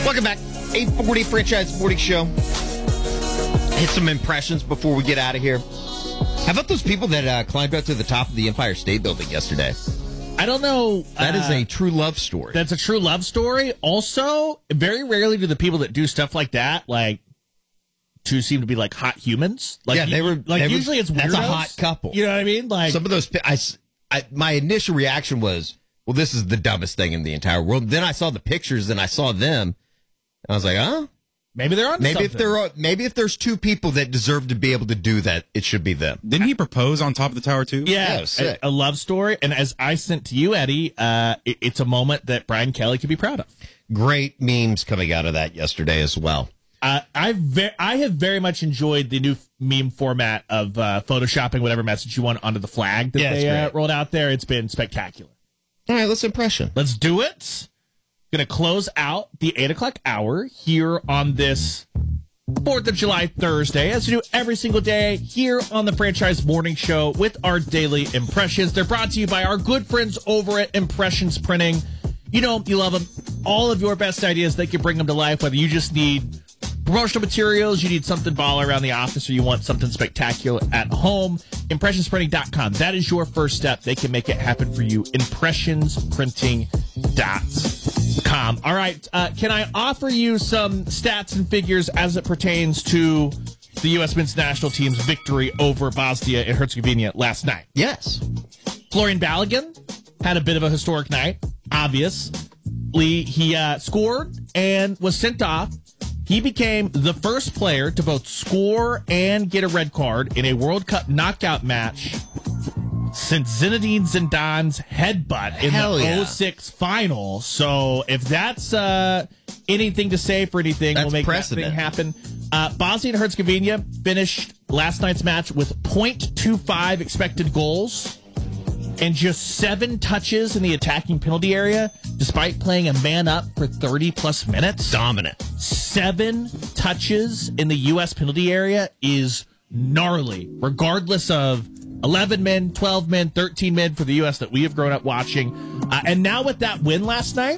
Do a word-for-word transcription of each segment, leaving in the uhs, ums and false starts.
Welcome back. eight forty Franchise Morning Show. Hit some impressions before we get out of here. How about those people that uh, climbed up to the top of the Empire State Building yesterday? I don't know. That uh, is a true love story. That's a true love story. Also, very rarely do the people that do stuff like that, like, to seem to be like hot humans. Like, yeah, they were. Like they usually were, it's weirdos. That's a hot couple. You know what I mean? Like some of those. I, I, my initial reaction was, well, this is the dumbest thing in the entire world. Then I saw the pictures and I saw them. I was like, huh? Maybe they're on. Maybe something. if there are, maybe if there's two people that deserve to be able to do that, it should be them. Didn't he propose on top of the tower too? Yeah, yeah sick. A, a love story. And as I sent to you, Eddie, uh, it, it's a moment that Brian Kelly could be proud of. Great memes coming out of that yesterday as well. Uh, I ve- I have very much enjoyed the new meme format of uh, photoshopping whatever message you want onto the flag that yeah, they uh, rolled out there. It's been spectacular. All right, let's impression. Let's do it. Going to close out the eight o'clock hour here on this fourth of July Thursday, as we do every single day here on the Franchise Morning Show with our daily impressions. They're brought to you by our good friends over at Impressions Printing. You know, you love them. All of your best ideas, they can bring them to life, whether you just need promotional materials, you need something baller around the office, or you want something spectacular at home. Impressions Printing dot com. That is your first step. They can make it happen for you. Impressions Printing dot com. All right. Uh, can I offer you some stats and figures as it pertains to the U S men's national team's victory over Bosnia and Herzegovina last night? Yes. Florian Balogun had a bit of a historic night, obviously. He uh, scored and was sent off. He became the first player to both score and get a red card in a World Cup knockout match since Zinedine Zidane's headbutt in Hell the yeah. oh six final. So if that's uh, anything to say for anything, That's we'll make precedent. that thing happen. Uh, Bosnia and Herzegovina finished last night's match with point two five expected goals and just seven touches in the attacking penalty area, despite playing a man up for thirty plus minutes. Dominant. Seven touches in the U S penalty area is gnarly, regardless of eleven men, twelve men, thirteen men for the U S that we have grown up watching. Uh, and now with that win last night,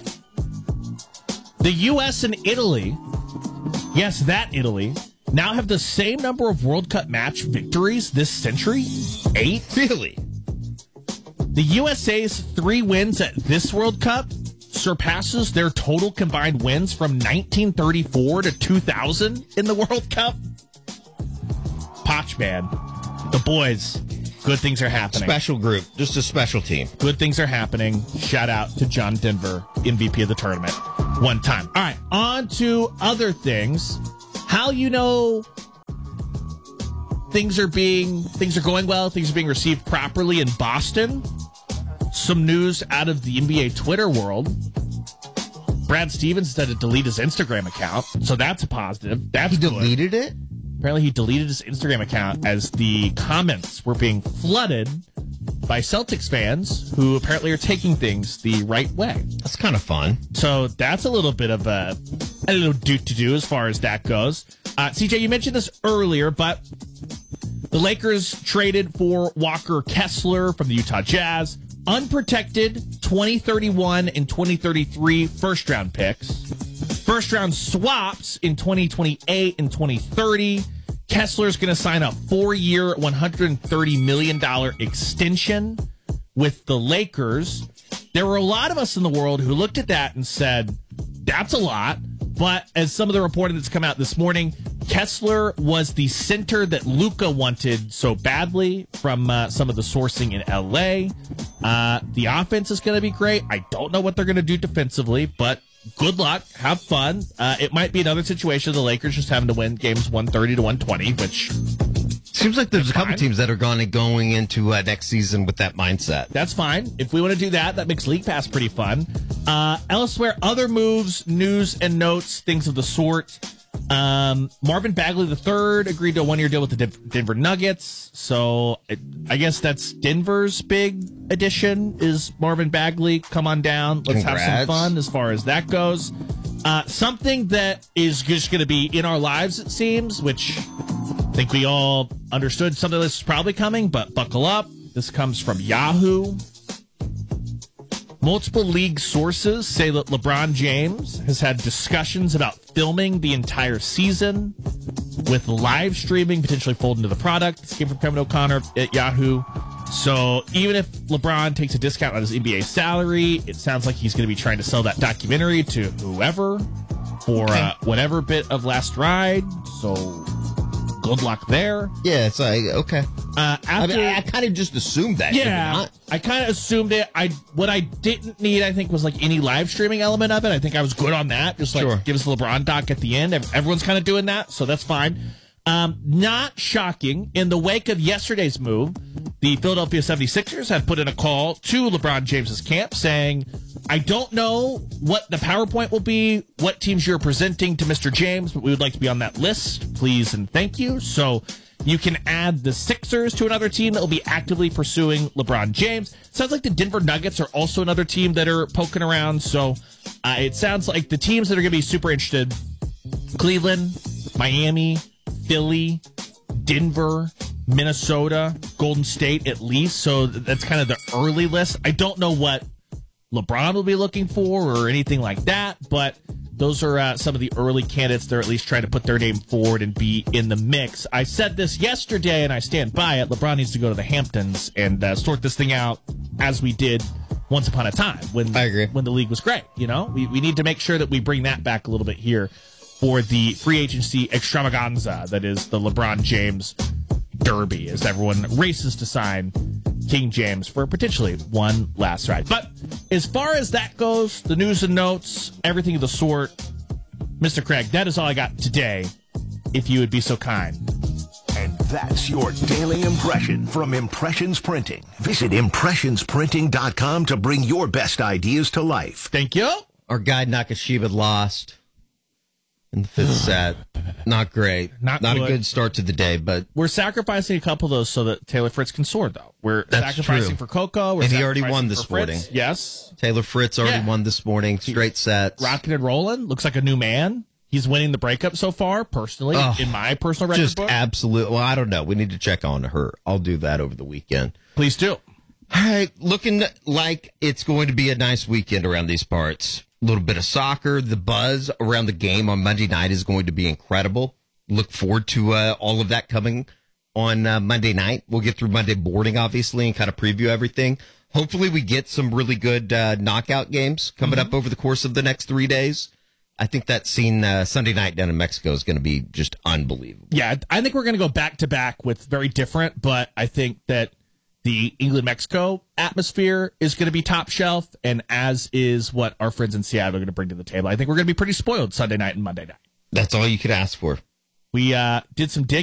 the U S and Italy, yes, that Italy, now have the same number of World Cup match victories this century. Eight? Really? The U S A's three wins at this World Cup surpasses their total combined wins from nineteen thirty-four to two thousand in the World Cup. Poch, man. The boys, good things are happening. Special group. Just a special team. Good things are happening. Shout out to John Denver, M V P of the tournament, one time. All right, on to other things. How you know things are being things are going well, things are being received properly in Boston. Some news out of the N B A Twitter world. Brad Stevens had to delete his Instagram account, so that's a positive. That's He good. deleted it? Apparently he deleted his Instagram account as the comments were being flooded by Celtics fans who apparently are taking things the right way. That's kind of fun. So that's a little bit of a, a little do to do as far as that goes. Uh, C J, you mentioned this earlier, but the Lakers traded for Walker Kessler from the Utah Jazz. Unprotected twenty thirty-one and twenty thirty-three first round picks. First round swaps in twenty twenty-eight and twenty thirty. Kessler's going to sign a four-year, one hundred thirty million dollars extension with the Lakers. There were a lot of us in the world who looked at that and said, that's a lot. But as some of the reporting that's come out this morning, Kessler was the center that Luka wanted so badly from uh, some of the sourcing in L A. Uh, the offense is going to be great. I don't know what they're going to do defensively, but good luck. Have fun. Uh, it might be another situation of the Lakers just having to win games one thirty to one twenty, which seems like there's a couple fine. teams that are going going into uh, next season with that mindset. That's fine. If we want to do that, that makes League Pass pretty fun. Uh, elsewhere, other moves, news and notes, things of the sort. Um, Marvin Bagley the third agreed to a one-year deal with the Denver, Denver Nuggets. So it, I guess that's Denver's big addition is Marvin Bagley. Come on down. Let's Congrats. have some fun as far as that goes. Uh, something that is just going to be in our lives, it seems, which I think we all understood something that's probably coming, but buckle up. This comes from Yahoo. Multiple league sources say that LeBron James has had discussions about filming the entire season with live streaming potentially folded into the product. This came from Kevin O'Connor at Yahoo. So even if LeBron takes a discount on his N B A salary, it sounds like he's going to be trying to sell that documentary to whoever for Okay. uh, whatever bit of last ride. So good luck there. Yeah, it's like, okay. Uh, I, after, mean, I kind of just assumed that. did I yeah, not? I kind of assumed it. I what I didn't need, I think, was like any live streaming element of it. I think I was good on that. Just like Sure. give us the LeBron doc at the end. Ev- Everyone's kind of doing that, so that's fine. Um, not shocking. In the wake of yesterday's move, the Philadelphia seventy-sixers have put in a call to LeBron James's camp saying, I don't know what the PowerPoint will be, what teams you're presenting to Mister James, but we would like to be on that list. Please and thank you. So you can add the Sixers to another team that will be actively pursuing LeBron James. Sounds like the Denver Nuggets are also another team that are poking around. So uh, it sounds like the teams that are going to be super interested, Cleveland, Miami, Philly, Denver, Minnesota, Golden State at least. So that's kind of the early list. I don't know what LeBron will be looking for or anything like that, but those are uh, some of the early candidates. They're at least trying to put their name forward and be in the mix. I said this yesterday, and I stand by it. LeBron needs to go to the Hamptons and uh, sort this thing out as we did once upon a time when I agree. when the league was great. You know, we we need to make sure that we bring that back a little bit here for the free agency extravaganza that is the LeBron James Derby, as everyone races to sign King James for potentially one last ride. But as far as that goes, the news and notes, everything of the sort, Mister Craig, that is all I got today, if you would be so kind. And that's your daily impression from Impressions Printing. Visit impressions printing dot com to bring your best ideas to life. Thank you. Our guy Nakashima lost in the fifth set. Not great. Not Not good. a good start to the day, but We're sacrificing a couple of those so that Taylor Fritz can soar, though. We're That's sacrificing true. for Coco. We're And he already sacrificing won for this Fritz. morning. Yes. Taylor Fritz already Yeah. won this morning. Straight sets. Rocking and rolling. Looks like a new man. He's winning the breakup so far, personally, Oh, in my personal record Just book. absolute. Well, I don't know. We need to check on her. I'll do that over the weekend. Please do. All right, looking like it's going to be a nice weekend around these parts. A little bit of soccer. The buzz around the game on Monday night is going to be incredible. Look forward to uh, all of that coming on uh, Monday night. We'll get through Monday morning, obviously, and kind of preview everything. Hopefully we get some really good uh, knockout games coming Mm-hmm. up over the course of the next three days. I think that scene uh, Sunday night down in Mexico is going to be just unbelievable. Yeah, I think we're going to go back to back with very different, but I think that the England-Mexico atmosphere is going to be top shelf, and as is what our friends in Seattle are going to bring to the table. I think we're going to be pretty spoiled Sunday night and Monday night. That's all you could ask for. We uh, did some digging.